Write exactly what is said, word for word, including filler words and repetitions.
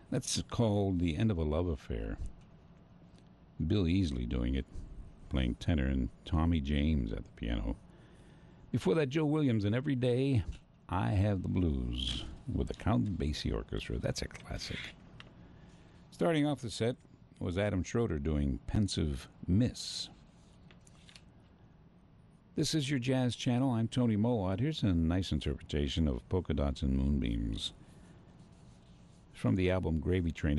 That's called The End of a Love Affair. Bill Easley doing it, playing tenor, and Tommy James at the piano. Before that, Joe Williams and Every Day I Have the Blues with the Count Basie Orchestra. That's a classic. Starting off the set was Adam Schroeder doing Pensive Miss. This is your Jazz Channel. I'm Tony Mowat. Here's a nice interpretation of Polka Dots and Moonbeams from the album Gravy Train.